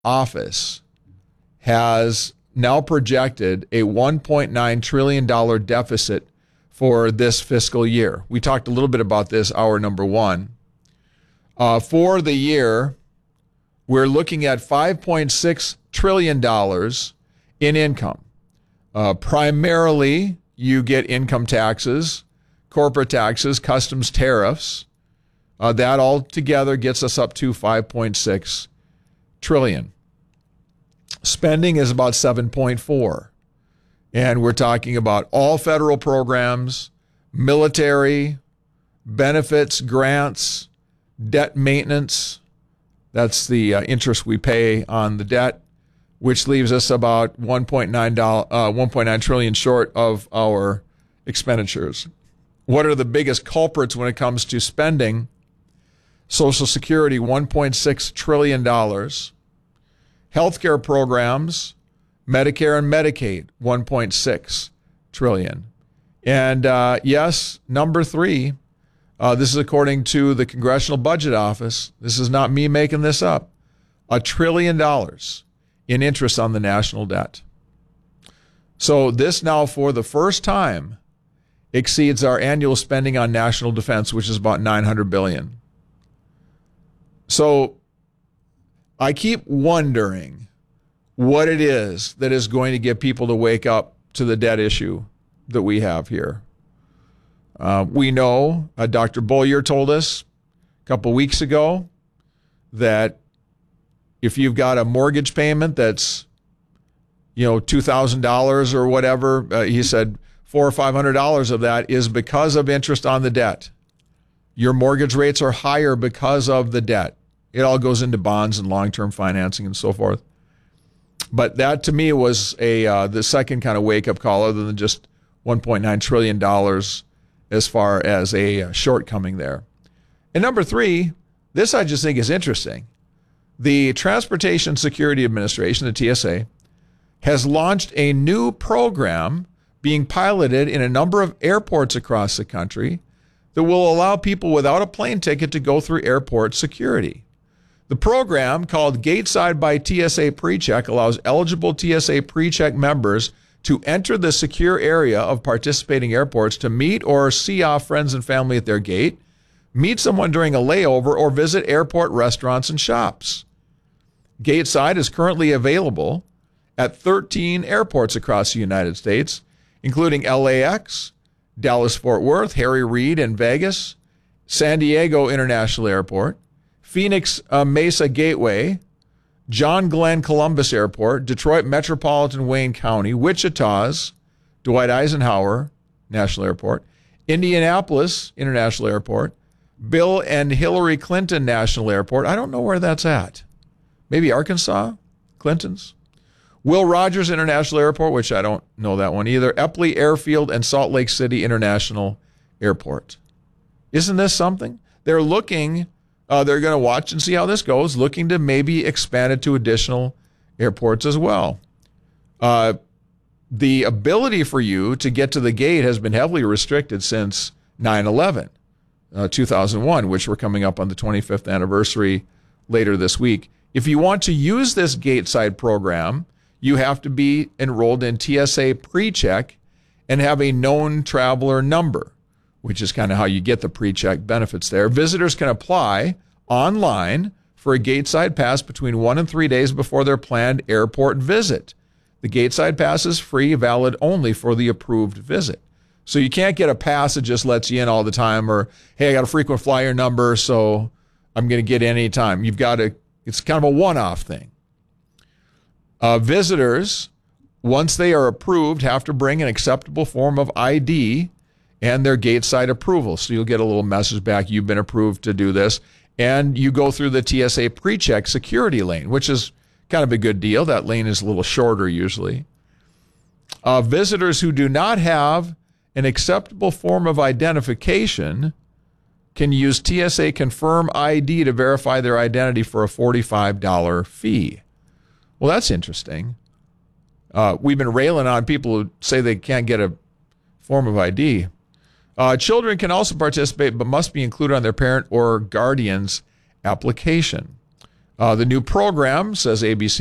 office has now projected a $1.9 trillion deficit for this fiscal year. We talked a little bit about this hour number one. For the year, we're looking at $5.6 trillion in income. Primarily, you get income taxes, corporate taxes, customs tariffs. That all together gets us up to $5.6 trillion. Spending is about 7.4. And we're talking about all federal programs, military, benefits, grants, debt maintenance. That's the interest we pay on the debt, which leaves us about $1.9 trillion short of our expenditures. What are the biggest culprits when it comes to spending? Social Security, $1.6 trillion. Healthcare programs, Medicare and Medicaid, $1.6 trillion. And yes, number three, this is according to the Congressional Budget Office. This is not me making this up. $1 trillion in interest on the national debt. So this now, for the first time, exceeds our annual spending on national defense, which is about $900 billion. So I keep wondering what it is that is going to get people to wake up to the debt issue that we have here. We know Dr. Bollier told us a couple weeks ago that if you've got a mortgage payment that's, $2,000 or whatever, he said $400 or $500 of that is because of interest on the debt. Your mortgage rates are higher because of the debt. It all goes into bonds and long-term financing and so forth. But that, to me, was the second kind of wake-up call, other than just $1.9 trillion as far as a shortcoming there. And number three, this I just think is interesting. The Transportation Security Administration, the TSA, has launched a new program being piloted in a number of airports across the country that will allow people without a plane ticket to go through airport security. The program, called Gateside by TSA PreCheck, allows eligible TSA PreCheck members to enter the secure area of participating airports to meet or see off friends and family at their gate, meet someone during a layover, or visit airport restaurants and shops. Gateside is currently available at 13 airports across the United States, including LAX, Dallas-Fort Worth, Harry Reid in Vegas, San Diego International Airport, Phoenix Mesa Gateway, John Glenn Columbus Airport, Detroit Metropolitan Wayne County, Wichita's Dwight Eisenhower National Airport, Indianapolis International Airport, Bill and Hillary Clinton National Airport. I don't know where that's at. Maybe Arkansas? Clinton's? Will Rogers International Airport, which I don't know that one either. Eppley Airfield and Salt Lake City International Airport. Isn't this something? They're looking... they're going to watch and see how this goes, looking to maybe expand it to additional airports as well. The ability for you to get to the gate has been heavily restricted since 9/11, 2001, which we're coming up on the 25th anniversary later this week. If you want to use this Gateside program, you have to be enrolled in TSA PreCheck and have a known traveler number, which is kind of how you get the PreCheck benefits there. Visitors can apply online for a Gateside pass between 1 and 3 days before their planned airport visit. The Gateside pass is free, valid only for the approved visit. So you can't get a pass that just lets you in all the time, or, hey, I got a frequent flyer number, so I'm going to get in any time. You've got to, it's kind of a one-off thing. Visitors, once they are approved, have to bring an acceptable form of ID and their Gateside approval. So you'll get a little message back, you've been approved to do this. And you go through the TSA PreCheck security lane, which is kind of a good deal. That lane is a little shorter usually. Visitors who do not have an acceptable form of identification can use TSA Confirm ID to verify their identity for a $45 fee. Well, that's interesting. We've been railing on people who say they can't get a form of ID. Children can also participate, but must be included on their parent or guardian's application. The new program, says ABC